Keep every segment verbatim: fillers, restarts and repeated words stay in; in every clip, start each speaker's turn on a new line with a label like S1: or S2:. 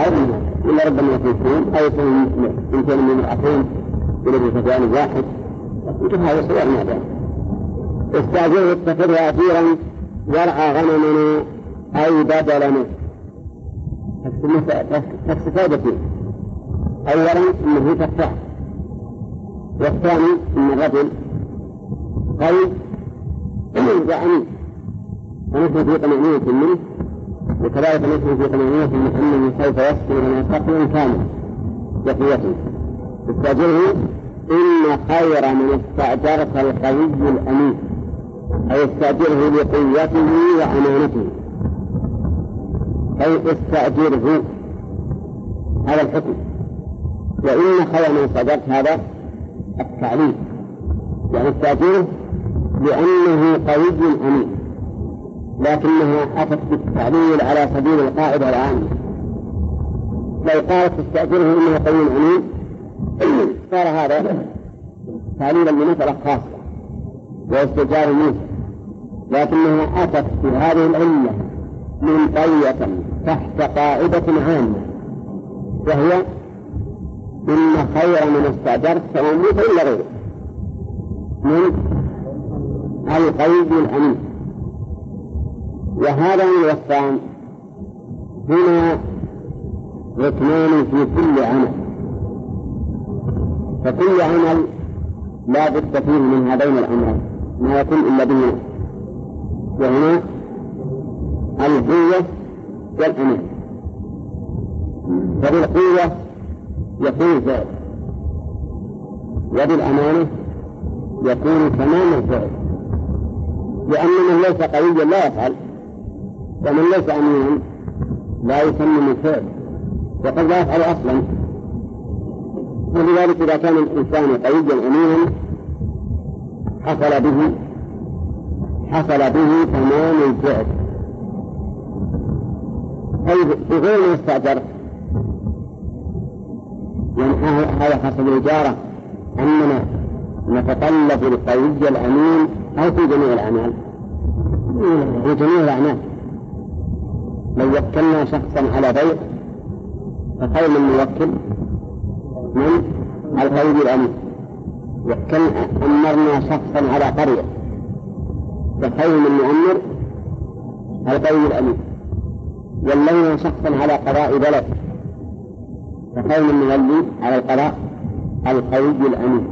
S1: واحد إلا ربما يكون اثنين أو يكون يمكن من الأخين يلبس فتيان واحد يمكن هذا صور ماذا استأجره اتخذه أثيرا يرعى غنمنا أي بدلنا فاستفادتين أولا أنه تفتح والثاني أن الرجل قوي وأمين ونحن في طمأنينة منه وكذلك نحن في طمأنينة من أنه سوف يسكن لنا سقيا كامل بقوته استأجره إن خير من استأجرت القوي الأمين أي استأجره لقوته وأمانته أي استأجره هذا الحكم. وإن خير من استأجرت هذا التعليم يعني استأجره لأنه قوي أمين لكنها أتت بالتعليل على سبيل القاعدة العامة. لو قالت استأجره إنه قوي أمين صار هذا تعليلا لمسألة خاصة واستئجار موسى لكنها أتت بهذه العلة من قرية تحت قاعدة عامة وهي إن خير من استأجرت سواء موسى إلا غيره من القوي الأمين. وهذا الوصفان هنا ركنان في كل عمل فكل عمل لا بد فيه من هذين الأمرين ما يكون إلا به وهنا القوة والأمان. فبالقوة يكون فعل وبالأمانة يكون تمام الفعل لأن من ليس قويا لا يفعل ومن ليس أمينا لا يسمى الفعل وقد لا يفعل أصلا. ولذلك إذا كان الإنسان قويا أمينا حصل به حصل به تمام الفعل. طيب بغير ما استأجر يعني هذا حسب الإجارة أننا نتطلب القوي الأمين أو في جميع الأعمال في جميع الأعمال. لو وكلنا شخصا على بيع فخير من نوكل من القوي الأمين. وكلنا أمرنا شخصا على قرية فخير من نؤمر القوي الأمين. ولينا شخصا على قضاء بلد فخير من نولي على القضاء القوي الأمين.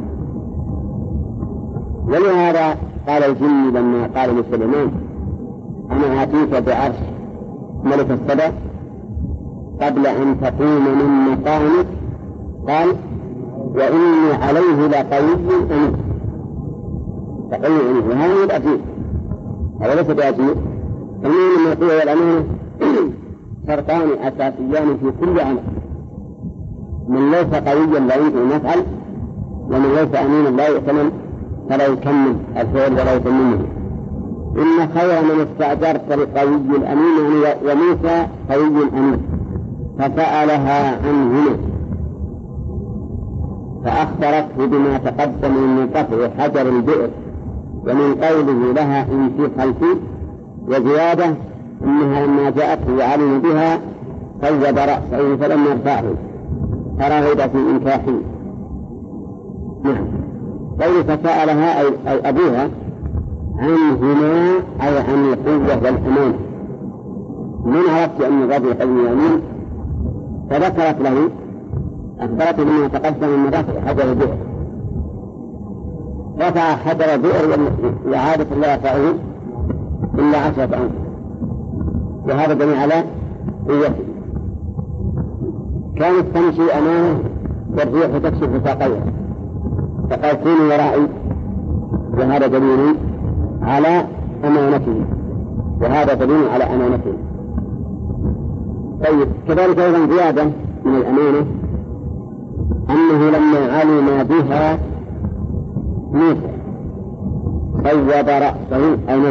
S1: ولهذا قال الجن لما قال لسليمان أنا آتيك بعرش ملك السبع قبل أن تقوم من مقامك قال وإني عليه لقوي أمين. فقوي أمين وهذا الأجيب هذا ليس بأجيب. المهم من القوة والأمانة شرطان أساسيان في كل عمل. من ليس قويا لا يمكن أن يفعل ومن ليس أمينا لا يؤتمن فلا يكمل الفعل ولا يتمنه. إن خير من استأجرت القوي الأمين وموسى قوي أمين فسألها عنهما فأخبرته بما تقدم من قطع حجر البئر ومن قوله لها إن في خلفي وزيادة إنها لما جاءته وعلم بها قيد رأسه فلم يرفعه فرغب في إنكاحه. نعم قول فسألها أي أبوها عنهما أي عن القوة والأمان. من عرفت أن الرجل قوي أمين فذكرت له أخبرته بما تقدم من رفع حجر البئر. رفع حجر البئر وعادة لا يرفعه إلا عشرة أمر وهذا دليل على قوته. كانت تمشي أمامه والريح تكشف ساقيها فقال كونوا ورائي وهذا دليل على أمانته وهذا دليل على أمانته. طيب كذلك أيضا زيادة من الأمانة أنه لما علم بها موسى قيد رأسه أي